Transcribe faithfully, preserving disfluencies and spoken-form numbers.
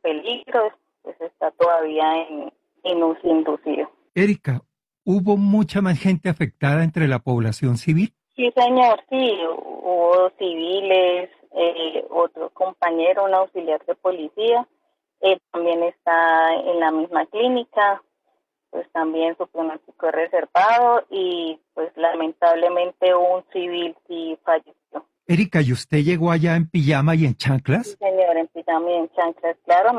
peligro, pues está todavía en, en uso inducido. Erika, ¿hubo mucha más gente afectada entre la población civil? Sí, señor, sí, hubo civiles, eh, otro compañero, un auxiliar de policía, eh, también está en la misma clínica, pues también su pronóstico es reservado y pues lamentablemente un civil sí falleció. Erika, ¿y usted llegó allá en pijama y en Sí, chanclas? señor, en pijama y en chanclas, claro.